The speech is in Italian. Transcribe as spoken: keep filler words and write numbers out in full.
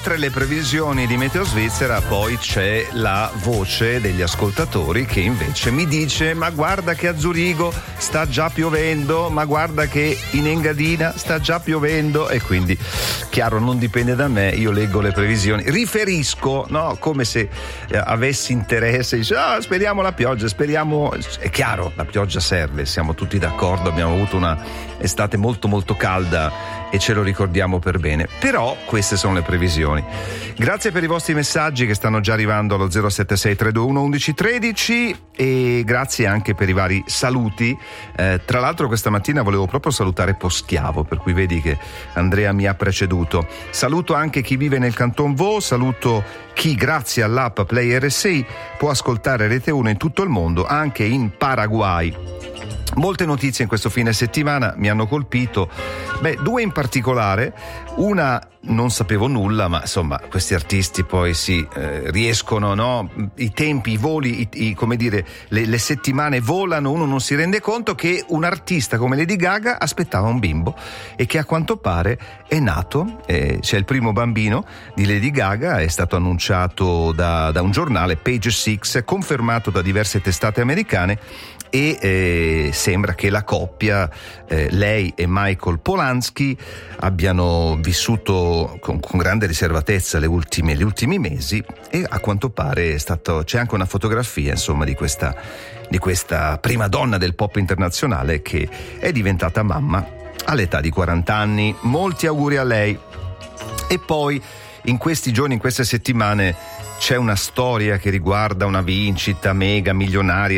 oltre le previsioni di Meteo Svizzera poi c'è la voce degli ascoltatori che invece mi dice: ma guarda che a Zurigo sta già piovendo, ma guarda che in Engadina sta già piovendo. E quindi chiaro, non dipende da me, io leggo le previsioni, riferisco, no, come se eh, avessi interesse, dice, ah, speriamo la pioggia, speriamo. È chiaro, la pioggia serve, siamo tutti d'accordo, abbiamo avuto una estate molto molto calda e ce lo ricordiamo per bene, però queste sono le previsioni. Grazie per i vostri messaggi che stanno già arrivando allo zero sette sei tre due uno uno uno uno tre e grazie anche per i vari saluti. Eh, tra l'altro questa mattina volevo proprio salutare Poschiavo, per cui vedi che Andrea mi ha preceduto. Saluto anche chi vive nel Canton Vaud, saluto chi grazie all'app Play R S I può ascoltare Rete uno in tutto il mondo, anche in Paraguay. Molte notizie in questo fine settimana mi hanno colpito, beh, due in particolare. Una non sapevo nulla, ma insomma questi artisti poi si eh, riescono, no? I tempi, i voli, i, i, come dire, le, le settimane volano, uno non si rende conto che un artista come Lady Gaga aspettava un bimbo e che a quanto pare è nato. Eh, c'è il primo bambino di Lady Gaga, è stato annunciato da, da un giornale, Page Six, confermato da diverse testate americane. E eh, sembra che la coppia, eh, lei e Michael Polanski, abbiano vissuto con, con grande riservatezza le ultime, gli ultimi mesi, e a quanto pare è stato, c'è anche una fotografia, insomma, di questa, di questa prima donna del pop internazionale che è diventata mamma all'età di quaranta anni. Molti auguri a lei. E poi in questi giorni, in queste settimane, c'è una storia che riguarda una vincita mega milionaria